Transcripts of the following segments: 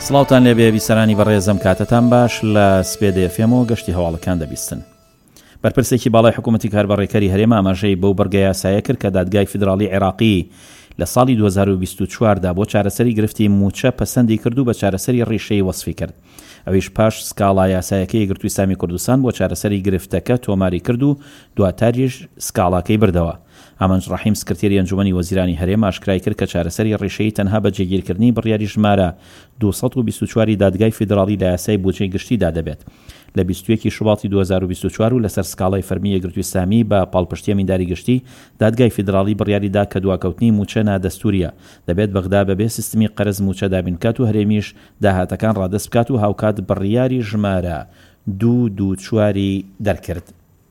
سڵاوتان لێبێ بیسەرانی بەڕێزەم کاتتان باش لە سپێدە FM گەشتی هەواڵەکان دەبیستن. بەرپرسێکی باڵای حکوومەتی کاربەڕێکەری هەرێم ئاماژەی بەو بەرگە یاسایە کرد کە دادگای فیدراڵی عێراقی لە ساڵی 2024دا بۆ چارەسەری گرفتی موچە پەسەندی کرد و بە چارەسەری ڕیشەی وەسفی کرد. ئەویش پاش سکاڵا یاسایەکەی یەکگرتووی سامی کوردستان بۆ چارەسەری گرفتەکە تۆماری کرد و دواتریش سکاڵاکەی بردەوە. ئامانج ڕەحیم سکرتێری ئەنجومەنی وەزیرانی هەرێم ئاشکرای کرد کە چارەسەری ڕیشەی تەنها بە جێگیرکردنی بڕیاری ژمارە 224 دادگای فیدراڵی لە یاسای بودجەی گشتیدا دەبێت. لە 21 شوباڵی 2024 و لەسەر سکاڵای فەرمی یەکگرتووی سامی بە پاڵپشتیە مینداری گشتی دادگای فیدراڵی بڕیاریدا کە دواکەوتنی موچە نادەستوریە دەبێت بەغدا بەبێ سیستمی قەرز موچە دابین بکات و هەرێمیش داهاتەکان ڕادەست بکات و هاوکات بڕیاری ژمارە 224 دەرکرد.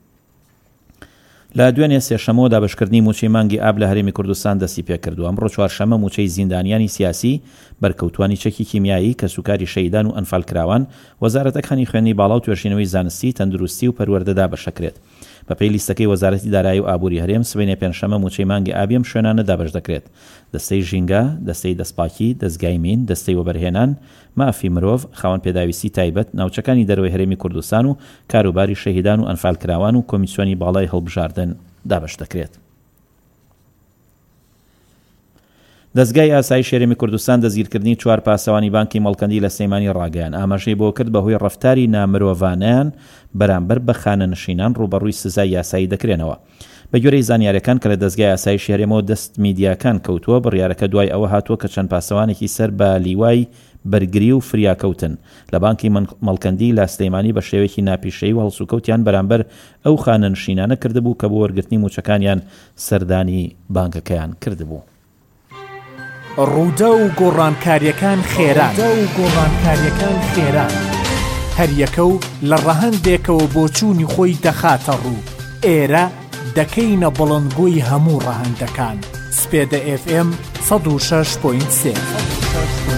لە دوێنێ سێشەمەوە دابشکردنی موچەی مانگی ئاب لە هەرێمی کوردستان دەستی پێکردو. ئەمڕۆ چوارشەمە موچەی زیندانیانی سیاسی بەرکەوتوانی چەکی کیمیایی کە سوکاری شەیدان و ئەنفالکراوان وەزارەتەکانی خوێندنی باڵا و توێژینەوەی زانستی تەندروستی و پەروەردەدا بەشەکرێت. بە پێی لیستەکەی وەزارەتی دارایی و ئابووری هەرێم سبەینێ پێنجشەمە موچەی مانگی ئابیم شوێنانەدا بەش دەکرێت. دەستەی ژینگە، دەستەی دەستپاکی، دەستگای مین، دەستەی وەبەرهێنان، مافی مرۆڤ، خاوەن پێداویستی تایبەت، ناوچەکانی دەرەوەی هەرێمی کوردستان و کاروباری شەهیدان و ئەنفالکراوان و کۆمیسیۆنی باڵای هەڵبژاردن دابش دەکرێت. دەستگای ئاسایی شێرێمی کوردستان دەستگیرکردنی 4 پاسەوانی بانکی مەڵکەندی لە سەیمانی ڕاگەیان ئاماژەی بۆ کرد بەهۆی ڕەفتاری نامرۆڤانیان بەرامبەر بە خانەنشینان ڕوبەڕووی سزای یاسایی دەکرێنەوە. بە گوێرەی زانیاریەکان کە لە دەستگای ئاسایی شێرێمەوە دەست میدیاکان کەوتووە بڕیارەکە دوای ئەوە هاتووە کە چەند پاسەوانێکی سەر بە لیوای بەرگری و فریاکەوتن لە بانکی مەڵکەندی لە سلەیمانی بە شێوەیەکی ناپیشەیی و هەڵسوکەوتیان بەرامبەر ئەو خانەنشینانە کردبوو کە بۆ وەرگرتنی موچەکانیان سەردانی بانکەکەیان کردبوو. ڕوودە و گۆڕانکاریەکان خێران هەر یەکە و لە ڕەهەندێکەوە بۆ چوونی خۆی دەخاتە ڕوو. ئێرە دەکەینە بڵندگۆی هەموو ڕەهەندەکان. سپێدە FM 106.3